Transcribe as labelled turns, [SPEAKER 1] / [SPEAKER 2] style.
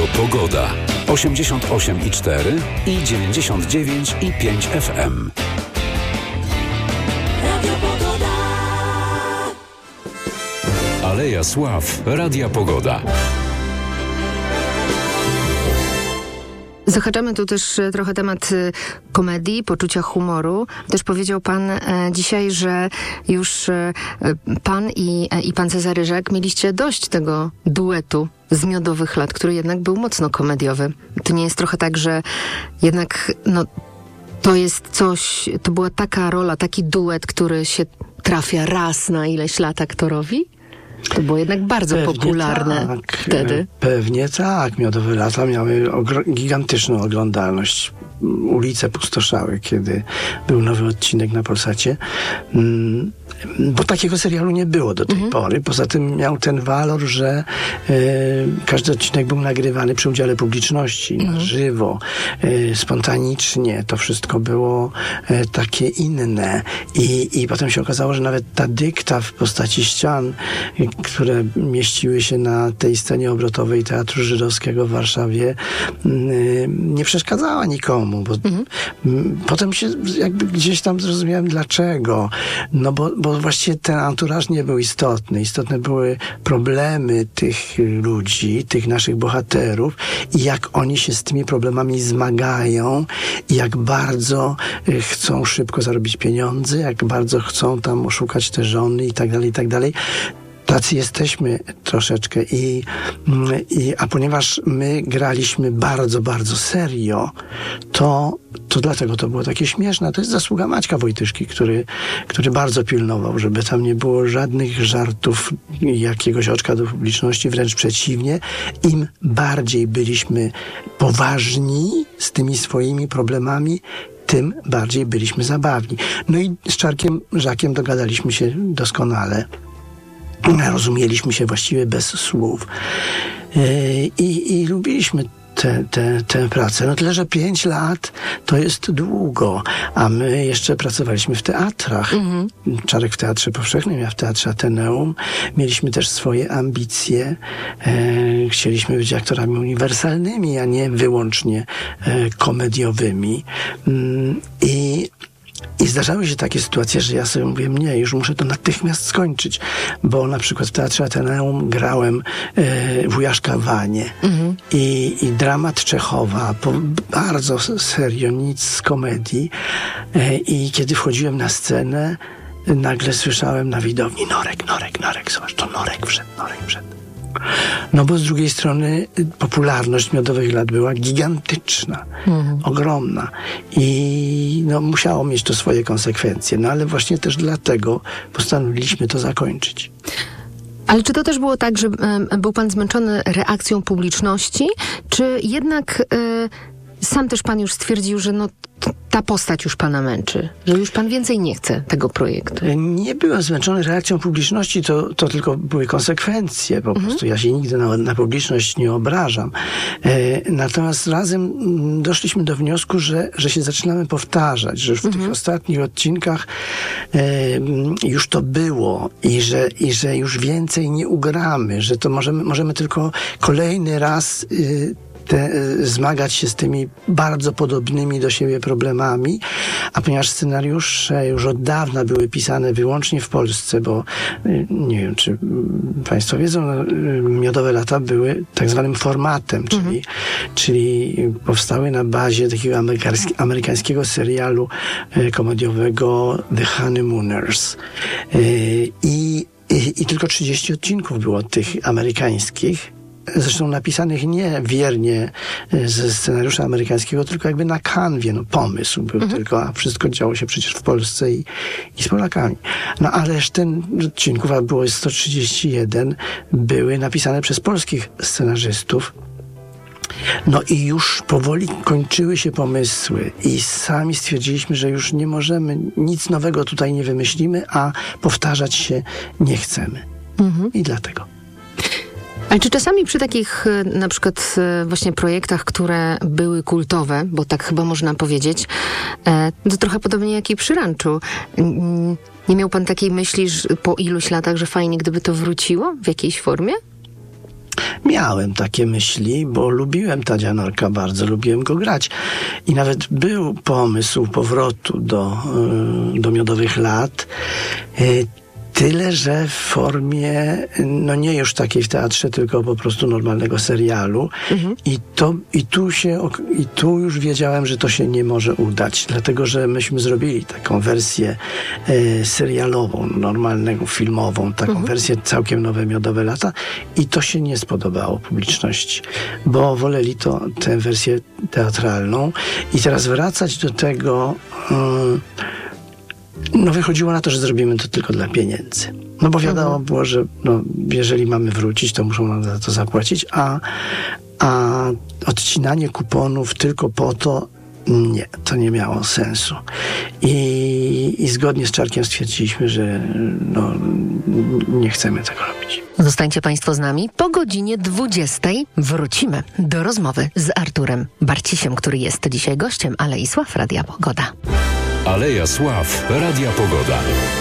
[SPEAKER 1] Pogoda. 88,4 i 99,5 FM. Aleja Sław. Radia Pogoda.
[SPEAKER 2] Zahaczamy tu też trochę temat komedii, poczucia humoru. Też powiedział pan dzisiaj, że już pan i pan Cezary Rzek mieliście dość tego duetu z Miodowych lat, który jednak był mocno komediowy. To nie jest trochę tak, że jednak to jest coś, to była taka rola, taki duet, który się trafia raz na ileś lat aktorowi? To było jednak bardzo popularne wtedy.
[SPEAKER 3] Pewnie tak. Miodowe lata miały gigantyczną oglądalność. Ulice pustoszały, kiedy był nowy odcinek na Polsacie. Bo takiego serialu nie było do tej pory. Poza tym miał ten walor, że każdy odcinek był nagrywany przy udziale publiczności, na żywo, spontanicznie. To wszystko było takie inne. I potem się okazało, że nawet ta dykta w postaci ścian, które mieściły się na tej scenie obrotowej Teatru Żydowskiego w Warszawie, nie przeszkadzała nikomu. Bo potem się jakby gdzieś tam zrozumiałem dlaczego. No bo właściwie ten anturaż nie był istotny. Istotne były problemy tych ludzi, tych naszych bohaterów i jak oni się z tymi problemami zmagają i jak bardzo chcą szybko zarobić pieniądze, jak bardzo chcą tam oszukać te żony i tak dalej, i tak dalej. Tacy jesteśmy troszeczkę a ponieważ my graliśmy bardzo, bardzo serio, to dlatego to było takie śmieszne. To jest zasługa Maćka Wojtyszki, który bardzo pilnował, żeby tam nie było żadnych żartów, jakiegoś oczka do publiczności, wręcz przeciwnie. Im bardziej byliśmy poważni z tymi swoimi problemami, tym bardziej byliśmy zabawni. No i z Czarkiem Żakiem dogadaliśmy się doskonale. Rozumieliśmy się właściwie bez słów. I lubiliśmy tę pracę. No tyle, że 5 lat to jest długo, a my jeszcze pracowaliśmy w teatrach. Czarek w Teatrze Powszechnym, ja w Teatrze Ateneum. Mieliśmy też swoje ambicje. Chcieliśmy być aktorami uniwersalnymi, a nie wyłącznie komediowymi. I zdarzały się takie sytuacje, że ja sobie mówię, nie, już muszę to natychmiast skończyć, bo na przykład w Teatrze Ateneum grałem wujaszka Wanie i dramat Czechowa, bardzo serio, nic z komedii. I kiedy wchodziłem na scenę, nagle słyszałem na widowni Norek, zobacz, to Norek wszedł. No bo z drugiej strony popularność Miodowych lat była gigantyczna, ogromna i musiało mieć to swoje konsekwencje. No ale właśnie też dlatego postanowiliśmy to zakończyć.
[SPEAKER 2] Ale czy to też było tak, że był pan zmęczony reakcją publiczności, czy jednak sam też pan już stwierdził, że ta postać już pana męczy, że już pan więcej nie chce tego projektu?
[SPEAKER 3] Nie byłem zmęczony reakcją publiczności, to tylko były konsekwencje. Po prostu ja się nigdy na publiczność nie obrażam. Natomiast razem doszliśmy do wniosku, że się zaczynamy powtarzać, że już w tych ostatnich odcinkach już to było i że już więcej nie ugramy, że to możemy tylko kolejny raz zmagać się z tymi bardzo podobnymi do siebie problemami, a ponieważ scenariusze już od dawna były pisane wyłącznie w Polsce, bo nie wiem, czy państwo wiedzą, Miodowe lata były tak zwanym formatem, czyli powstały na bazie takiego amerykańskiego serialu komediowego The Honeymooners. I tylko 30 odcinków było tych amerykańskich. Zresztą napisanych nie wiernie ze scenariusza amerykańskiego, tylko jakby na kanwie. Pomysł był tylko, a wszystko działo się przecież w Polsce i z Polakami. No ależ ten odcinków, a było 131, były napisane przez polskich scenarzystów. No i już powoli kończyły się pomysły i sami stwierdziliśmy, że już nie możemy, nic nowego tutaj nie wymyślimy, a powtarzać się nie chcemy. I dlatego.
[SPEAKER 2] Ale czy czasami przy takich na przykład właśnie projektach, które były kultowe, bo tak chyba można powiedzieć, to trochę podobnie jak i przy Ranczu, nie miał pan takiej myśli że po iluś latach, że fajnie gdyby to wróciło w jakiejś formie?
[SPEAKER 3] Miałem takie myśli, bo lubiłem Tadzia Norka bardzo, lubiłem go grać. I nawet był pomysł powrotu do Miodowych lat. Tyle, że w formie, no nie już takiej w teatrze, tylko po prostu normalnego serialu. I tu już wiedziałem, że to się nie może udać, dlatego, że myśmy zrobili taką wersję serialową, normalną, filmową, taką wersję całkiem nowe Miodowe lata i to się nie spodobało publiczności, bo woleli tę wersję teatralną i teraz wracać do tego... No wychodziło na to, że zrobimy to tylko dla pieniędzy. No bo wiadomo było, że jeżeli mamy wrócić, to muszą nam za to zapłacić, a odcinanie kuponów tylko po to, nie, to nie miało sensu. I zgodnie z Czarkiem stwierdziliśmy, że nie chcemy tego robić.
[SPEAKER 2] Zostańcie Państwo z nami. Po godzinie 20 wrócimy do rozmowy z Arturem Barcisiem, który jest dzisiaj gościem Alei Sław Radia Pogoda.
[SPEAKER 1] Aleja Sław Radia Pogoda.